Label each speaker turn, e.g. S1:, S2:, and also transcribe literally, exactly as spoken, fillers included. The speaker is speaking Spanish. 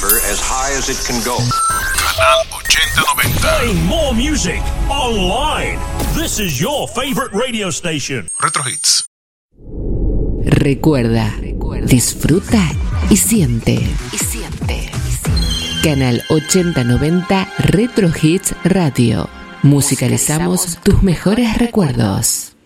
S1: as high as it can go.
S2: Canal ochenta noventa.
S3: Playing more music online. This is your favorite radio station.
S2: Retro Hits.
S4: Recuerda, disfruta y siente. Y siente. Canal ochenta noventa Retro Hits Radio. Musicalizamos tus mejores recuerdos.